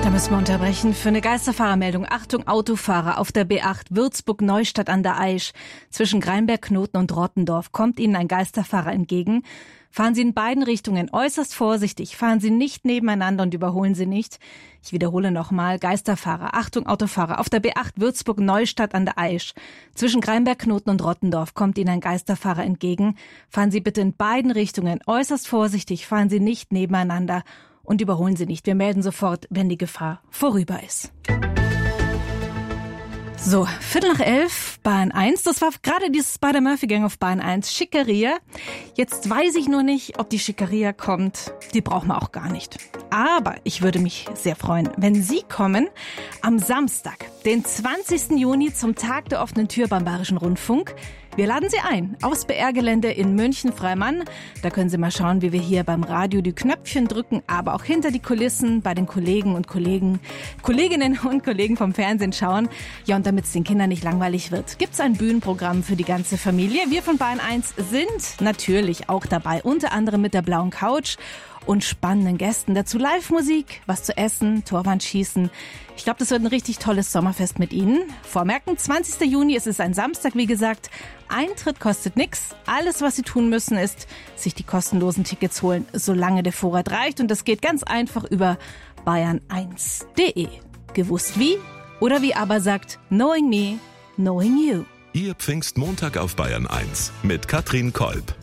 Da müssen wir unterbrechen für eine Geisterfahrermeldung. Achtung, Autofahrer auf der B8 Würzburg-Neustadt an der Aisch. Zwischen Greinberg, Knoten und Rottendorf kommt Ihnen ein Geisterfahrer entgegen. Fahren Sie in beiden Richtungen äußerst vorsichtig. Fahren Sie nicht nebeneinander und überholen Sie nicht. Ich wiederhole nochmal, Geisterfahrer, Achtung, Autofahrer auf der B8 Würzburg-Neustadt an der Aisch. Zwischen Greinberg, Knoten und Rottendorf kommt Ihnen ein Geisterfahrer entgegen. Fahren Sie bitte in beiden Richtungen äußerst vorsichtig. Fahren Sie nicht nebeneinander und überholen Sie nicht. Wir melden sofort, wenn die Gefahr vorüber ist. So, 11:15, Bahn 1. Das war gerade dieses Spider-Murphy-Gang auf Bahn 1. Schickeria. Jetzt weiß ich nur nicht, ob die Schickeria kommt. Die brauchen wir auch gar nicht. Aber ich würde mich sehr freuen, wenn Sie kommen am Samstag, den 20. Juni zum Tag der offenen Tür beim Bayerischen Rundfunk. Wir laden Sie ein aufs BR-Gelände in München-Freimann. Da können Sie mal schauen, wie wir hier beim Radio die Knöpfchen drücken, aber auch hinter die Kulissen bei den Kolleginnen und Kollegen vom Fernsehen schauen. Ja, und damit es den Kindern nicht langweilig wird, gibt's ein Bühnenprogramm für die ganze Familie. Wir von Bayern 1 sind natürlich auch dabei, unter anderem mit der blauen Couch und spannenden Gästen. Dazu Live-Musik, was zu essen, Torwandschießen. Ich glaube, das wird ein richtig tolles Sommerfest mit Ihnen. Vormerken, 20. Juni, es ist ein Samstag, wie gesagt. Eintritt kostet nichts. Alles, was Sie tun müssen, ist, sich die kostenlosen Tickets holen, solange der Vorrat reicht. Und das geht ganz einfach über bayern1.de. Gewusst wie? Oder wie aber sagt, knowing me, knowing you. Ihr Pfingstmontag auf Bayern 1 mit Katrin Kolb.